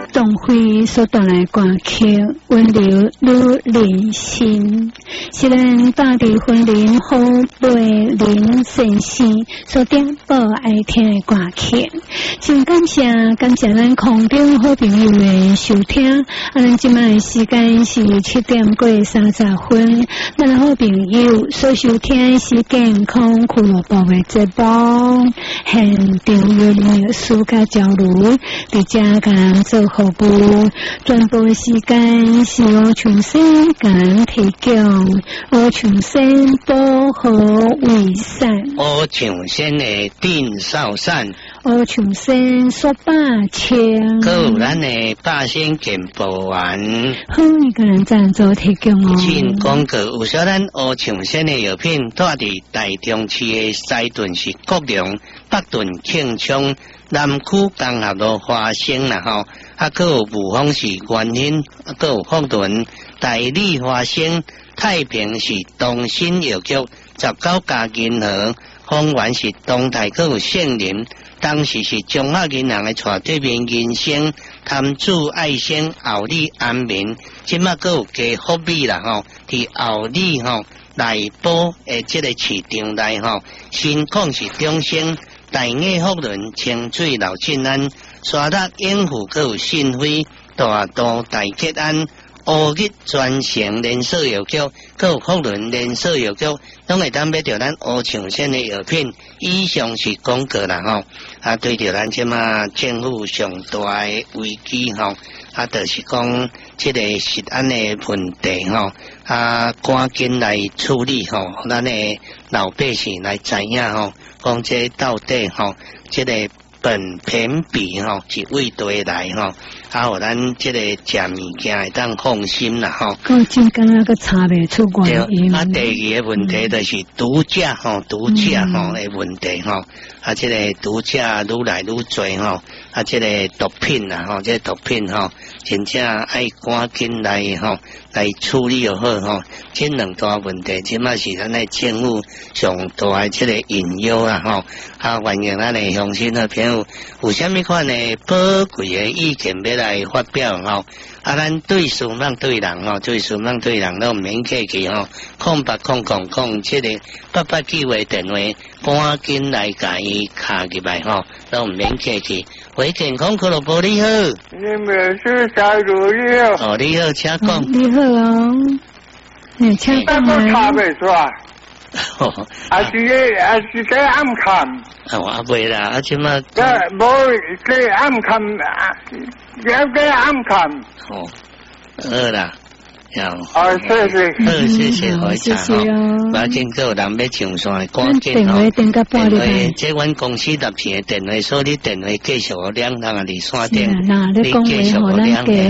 动会所带来歌曲，温柔如人心。是咱大地婚姻好对人生心所点播爱听的歌曲。真感谢咱空中好朋友的收听。咱今麦时间是7点过30分。咱好朋友所收听是健康俱乐部的节目，现场有历史甲交流，伫遮甲咱做服务。转播时间是我重新甲咱提供，我重新保护卫生， 我重新的定少善， 我重新说霸清， 还有咱的百姓健保员， 好一个人赞助提供哦。 请广告有小咱我重新的药品，住伫台中市的西屯市国良、北屯庆昌、南区江合路花生啦吼，还有武丰市元兴，还有福屯大理花生、太平市东新药局、19家银行、丰原市东台，还有圣林。当时是中华银行的带对面银星、潭子爱心、后里安民，即马还有加福美啦吼，伫后里吼内埔的这个市场内吼，新矿是中心、大雅福伦、清水老镇安、沙达永富，还有新辉、大都大吉安。乌日专线连锁药局，还有福伦连锁药局，拢会当买到咱乌长线的药品。以上是广告啦吼，对着咱即马政府上大的危机吼，就是讲即个食安的问题吼，赶紧来处理吼，咱的老百姓来知影吼，讲这到底吼，即个本偏比吼是为对来吼。互咱即个食物件会当放心啦吼。 我真敢那个查袂出原因。 第二个问题就是毒驾吼，毒驾吼的问题吼。即个毒驾愈来愈侪吼。即个毒品啦吼，即个毒品吼，真正爱赶紧来吼来处理就好吼。这两大问题，即马是咱的政府上大的即个隐忧啦吼。欢迎咱的乡亲和朋友有啥物款的宝贵的意见要来发表吼，咱对事毋对人吼，对事毋对人，都毋免客气吼。070088机会电话，赶紧来甲伊卡入来吼，都毋免客气。喂，健康俱乐部你好， 你们是啥主意？ 哦，你好，请讲。 你好哦，请讲啊。 查袂出来。是这暗看。 我袂啦，即马。 无这暗看，有这暗看。 好啦。 谢谢。 好，谢谢，好， 谢谢哦。 马上有人要上线，赶紧吼。电话，这阮公司特别的电话，所以你电话继续两人啊，离线电，你继续两个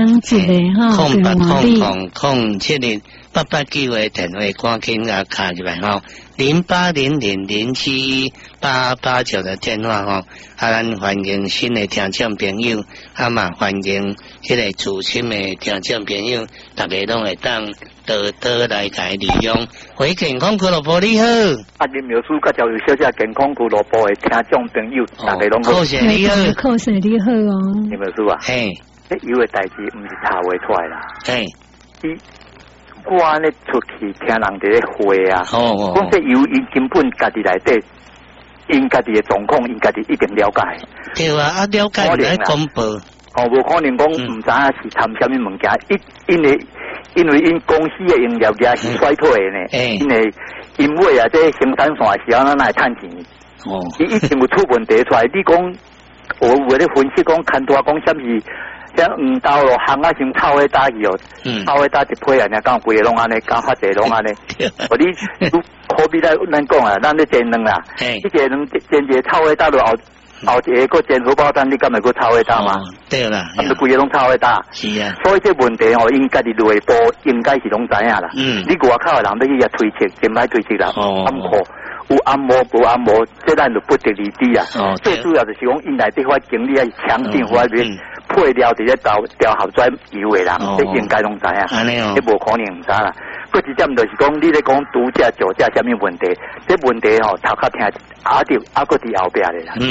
08008788机会电话，赶紧啊卡入来吼。0800071889的电话吼，咱欢迎新的听众朋友，嘛欢迎这个资深的听众朋友，大家拢会当多多来甲利用。喂，健康俱乐部你好， 林苗书甲赵小姐健康俱乐部的听众朋友，大家拢好。 考试你好， 考试你好哦。 林苗书啊， 嘿， 有的代志毋是查袂出来啦， 嘿。 我安尼出去听人伫咧会啊，讲这由因根本家己内底，因家己的状况，因家己一定了解。 对啊，了解来公布。 无可能讲毋知影是谈什么物件，因为因公司的营业额是衰退的呢，因为这生产线是安那会趁钱。伊一定有出问题出来。你讲有咧分析讲，看多讲什么是？像黄豆咯，行啊，先炒迄打去哦，炒迄打一批啊，人讲规个拢安尼，讲发侪拢安尼。我你可比咱讲啊，咱咧煎卵啦，一个卵煎一个炒迄打落后一个个煎荷包蛋，你敢会个炒迄打嘛？对啦，咁就规个拢炒迄打。是啊。所以这问题哦，应该是内部应该是拢知影啦。你外口的人要去遐推测，真歹推测啦。暗号有按摩无按摩，这咱就不得而知啊。最主要就是讲，因内底块经理啊强劲块面。配料伫咧调合转油的人，这应该拢知影，这无可能唔知啦。佫一点就是讲，你咧讲毒驾、酒驾什么问题？这问题吼，头壳听佫伫后壁咧啦。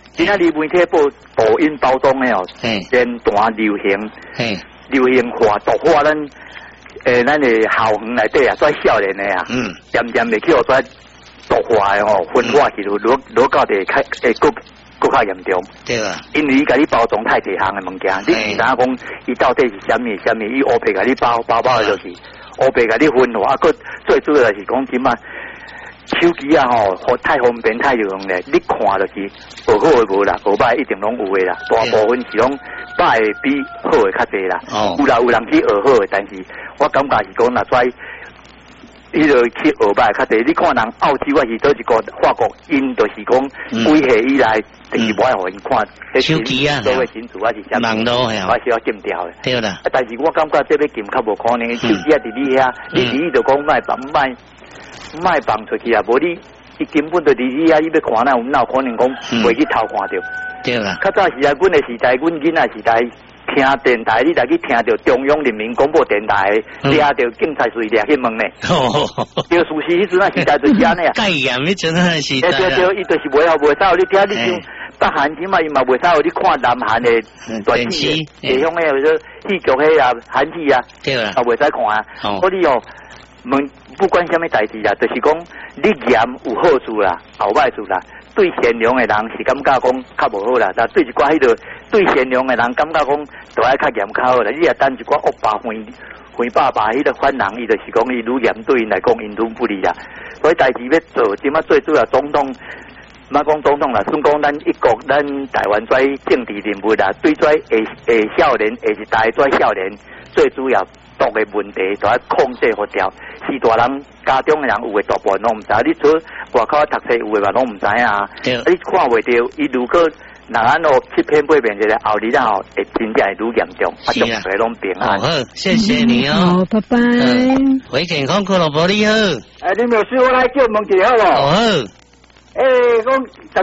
今仔日媒体抖音包装的哦，连段流行，流行化、毒化咱咱的校园内底啊，做少年的啊，渐渐会去做毒化的吼，分化去落到的更较严重。 对啊， 因为伊甲你包装太侪项的物件，你唔知讲伊到底是虾米，伊乌白甲你包的就是乌白甲你分化，个最主要就是讲即嘛。手机啊吼，太方便太容易咧，你看就是学好的无啦，学歹一定拢有的啦，大部分是拢歹的比好的较侪啦。有人去学好的，但是我感觉是讲若在迄个去学歹较侪。你看人澳洲还是倒一个法国，因就是讲几岁以来，就是无爱互因看手机啊， 所谓新主还是啥网络系我是要禁掉的。 对啦， 但是我感觉这要禁较无可能，手机啊伫你遐，你第一就讲卖放出去啊！无你根本就伫你遐，你要看哪有可能讲袂去偷看到？ 对啦。较早时啊，阮的时代，阮囡仔时代听电台，你来去听到中央人民广播电台，掠到警察随掠去问呢。对，事实迄阵啊时代就是安尼啊。 戒严迄阵啊时代。 对，伊就是袂使你听，你像北韩起码伊嘛袂使你看南韩的电视，地方的戏剧迄啊韩剧啊， 对啦， 啊袂使看啊。所以哦。不管什么代志啦，就是讲你严有好处啦，有歹处啦。对善良的人是感觉讲较无好啦，但对一寡迄个对善良的人感觉讲都爱较严较好啦。你若等一寡恶霸回爸爸迄个反人，伊就是讲伊愈严对因来讲因愈不利啦。所以代志要做，即马最主要总统，莫讲总统啦，算讲咱一国咱台湾做政治人物啦，对做下少年下一代做少年，最主要。毒的问题就要控制好掉，是大人家中的人有的大部分拢唔知，你出外口读册有的嘛拢唔知啊。你看袂到，伊如果若安咯7篇8篇一个后日后会真正会愈严重，啊，中世拢平安。 好，谢谢你哦。 好，拜拜。 维健康俱乐部你好。 你没有师傅来叫问一下好无？ 好。 讲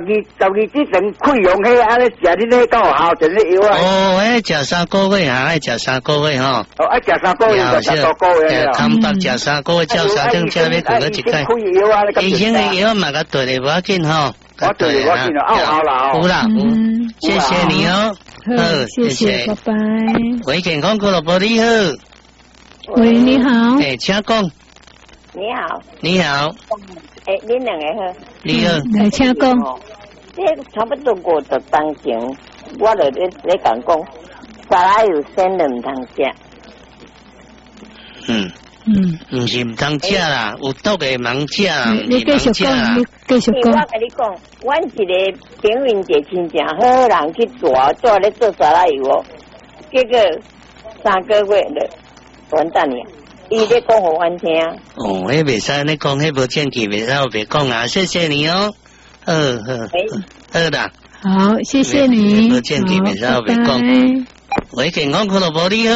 12之前溃疡迄安尼食你咧够效，食你药啊？ 迄食3个月爱食3个月吼。 爱食3个月，食3个月啦。 康北食3个月，照3顿才要过一届。医生的药嘛，甲对咧无要紧吼。 我对咧无要紧啦，好啦。 有啦，谢谢你哦。 好，谢谢，拜拜。 维健康俱乐部你好。 喂，你好。 请讲。 你好。 你好。 恁两个好。 你好。 来，请讲。 差不多5十当前，我就咧讲沙拉油生的唔通食。 唔是唔通食啦，有毒的盲食啦， 你继续讲，你继续讲。 我跟你讲，阮一个平云姐亲戚好人去做咧做沙拉油哦，结果3个月了，完蛋了。伊咧讲互阮听。 迄袂使你讲，迄无证据，袂使我别讲啊！谢谢你哦。好啦。 好，谢谢你。 无证据，袂使我别讲。喂，健康俱乐部你好。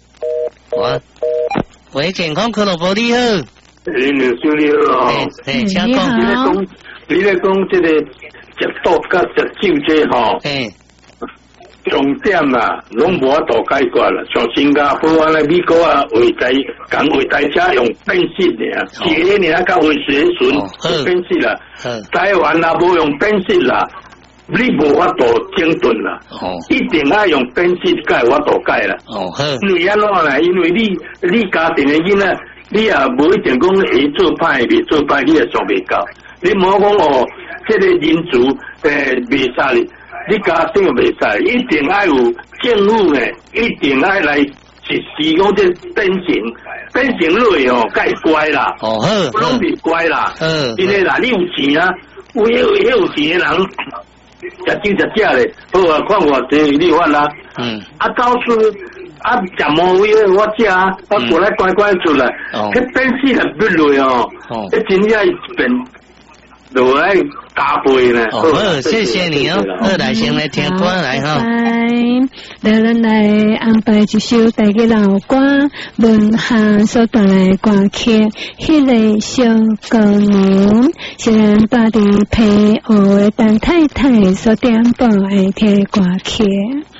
喂，健康俱乐部你好。 刘兄你好。 请讲。 你咧讲这个食毒甲食酒这吼。重点啦，拢无法度解决啦。像新加坡啊、美国啊，为台车用变色尔，这个尔甲为时顺变色啦。台湾啊无用变色啦，你无法度整顿啦。一定要用变色改，我度改啦。因为安怎啦？因为你家庭的囡仔，你也无一定讲会做歹，袂做歹，你也上袂到。你莫讲这个民族袂使。你家庭袂使，一定要有政府呢，一定要来实施讲这变形类该乖啦，不拢是乖啦，因为啦，你有钱啊，有钱的人食真食假嘞，好啊，看我这你看啦，到处食毛味我食啊，过来乖乖出来，迄变色了不累迄真正变。都来搭配呢。 好，谢谢你哦。来先来听歌来哈。 来，咱来安排一首台语老歌，文夏所带来歌曲《迄个小姑娘》，是咱大地配偶的陈太太所点播的听歌曲。